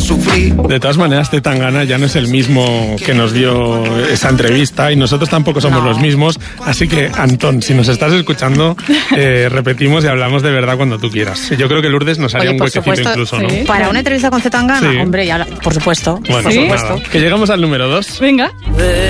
sufrí. De todas maneras, Zetangana ya no es el mismo que nos dio esa entrevista y nosotros tampoco somos los mismos. Así que, Antón, si nos estás escuchando, repetimos y hablamos de verdad cuando tú quieras. Yo creo que Lourdes nos haría un huequecito incluso, ¿no? Sí. Para una entrevista con Zetangana, hombre, ya, por supuesto. Bueno, por supuesto. Nada, que llegamos al número 2. Venga.